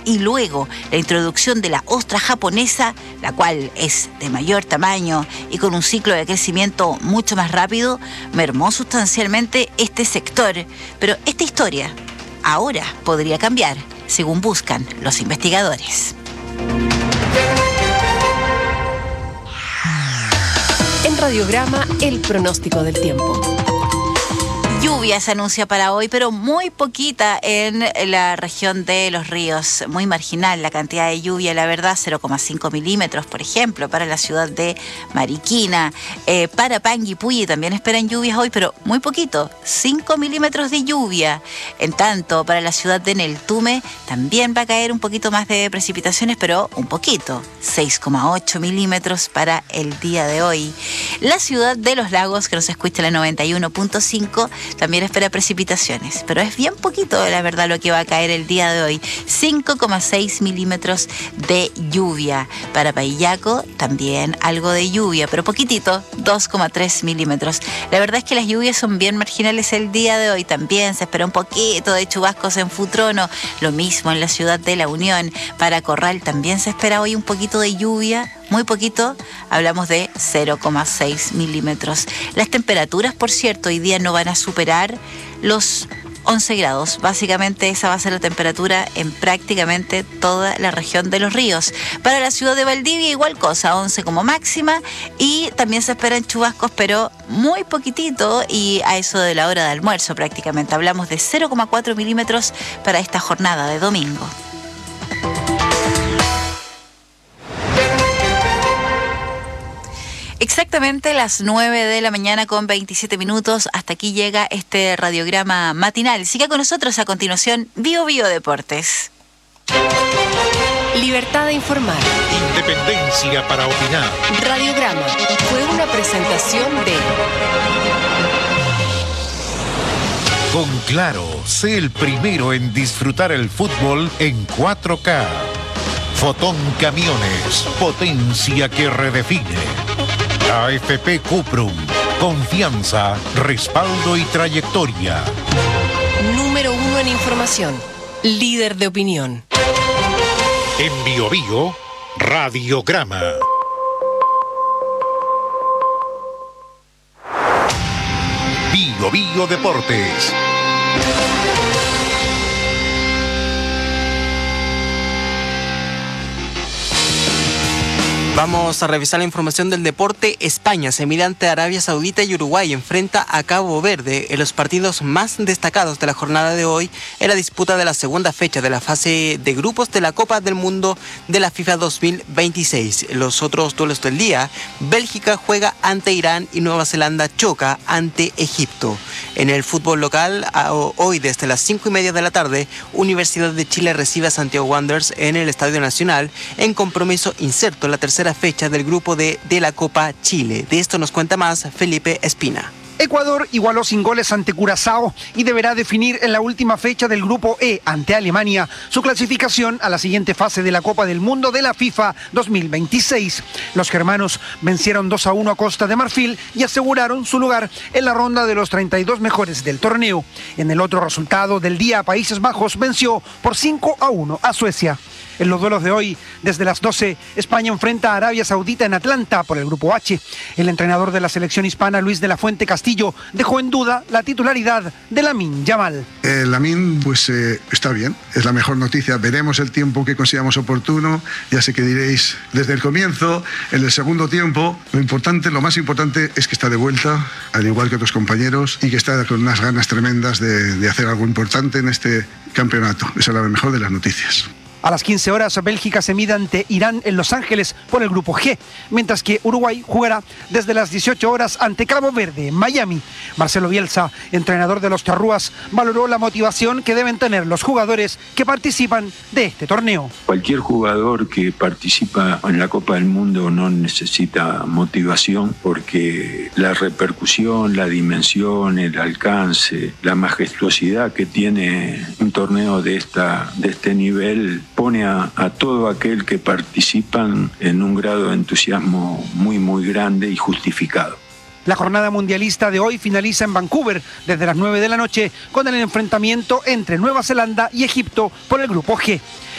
y luego la introducción de la ostra japonesa, la cual es de mayor tamaño y con un ciclo de crecimiento mucho más rápido, mermó sustancialmente este sector. Pero esta historia ahora podría cambiar, según buscan los investigadores. En Radiograma, el pronóstico del tiempo. Lluvia se anuncia para hoy, pero muy poquita en la región de Los Ríos. Muy marginal la cantidad de lluvia, la verdad, 0,5 milímetros, por ejemplo, para la ciudad de Mariquina. Para Panguipulli también esperan lluvias hoy, pero muy poquito, 5 milímetros de lluvia. En tanto, para la ciudad de Neltume también va a caer un poquito más de precipitaciones, pero un poquito, 6,8 milímetros para el día de hoy. La ciudad de Los Lagos, que nos escucha la 91.5, también espera precipitaciones, pero es bien poquito, la verdad, lo que va a caer el día de hoy. 5,6 milímetros de lluvia. Para Payaco también algo de lluvia, pero poquitito, 2,3 milímetros. La verdad es que las lluvias son bien marginales el día de hoy. También se espera un poquito de chubascos en Futrono, lo mismo en la ciudad de La Unión. Para Corral también se espera hoy un poquito de lluvia, muy poquito, hablamos de 0,6 milímetros. Las temperaturas, por cierto, hoy día no van a superar los 11 grados. Básicamente esa va a ser la temperatura en prácticamente toda la región de Los Ríos. Para la ciudad de Valdivia igual cosa, 11 como máxima, y también se esperan chubascos, pero muy poquitito, y a eso de la hora de almuerzo prácticamente. Hablamos de 0,4 milímetros para esta jornada de domingo. Exactamente las 9 de la mañana con 27 minutos. Hasta aquí llega este radiograma matinal. Siga con nosotros a continuación Bio Deportes. Libertad de informar. Independencia para opinar. Radiograma fue una presentación de... Con Claro, sé el primero en disfrutar el fútbol en 4K. Fotón Camiones, potencia que redefine. AFP Cuprum, confianza, respaldo y trayectoria. Número 1 en información, líder de opinión. En Bio, Radiograma. Bio Deportes. Vamos a revisar la información del deporte. España se mide ante Arabia Saudita y Uruguay enfrenta a Cabo Verde en los partidos más destacados de la jornada de hoy en la disputa de la segunda fecha de la fase de grupos de la Copa del Mundo de la FIFA 2026. Los otros duelos del día, Bélgica juega ante Irán y Nueva Zelanda choca ante Egipto. En el fútbol local, hoy desde las 5:30 de la tarde, Universidad de Chile recibe a Santiago Wanderers en el Estadio Nacional en compromiso inserto en la tercera fecha del grupo de la Copa Chile. De esto nos cuenta más Felipe Espina. Ecuador igualó sin goles ante Curazao y deberá definir en la última fecha del grupo E ante Alemania su clasificación a la siguiente fase de la Copa del Mundo de la FIFA 2026. Los germanos vencieron 2-1 a Costa de Marfil y aseguraron su lugar en la ronda de los 32 mejores del torneo. En el otro resultado del día, Países Bajos venció por 5-1 a Suecia. En los duelos de hoy, desde las 12, España enfrenta a Arabia Saudita en Atlanta por el Grupo H. El entrenador de la selección hispana, Luis de la Fuente Castillo, dejó en duda la titularidad de Lamine Yamal. Lamine, pues está bien, es la mejor noticia. Veremos el tiempo que consideramos oportuno. Ya sé que diréis desde el comienzo, en el segundo tiempo. Lo más importante es que está de vuelta, al igual que otros compañeros, y que está con unas ganas tremendas de hacer algo importante en este campeonato. Esa es la mejor de las noticias. A las 15 horas, Bélgica se mide ante Irán en Los Ángeles por el Grupo G, mientras que Uruguay jugará desde las 18 horas ante Cabo Verde, en Miami. Marcelo Bielsa, entrenador de los charrúas, valoró la motivación que deben tener los jugadores que participan de este torneo. Cualquier jugador que participa en la Copa del Mundo no necesita motivación, porque la repercusión, la dimensión, el alcance, la majestuosidad que tiene un torneo de este nivel pone a todo aquel que participan en un grado de entusiasmo muy, muy grande y justificado. La jornada mundialista de hoy finaliza en Vancouver desde las 9 de la noche con el enfrentamiento entre Nueva Zelanda y Egipto por el Grupo G.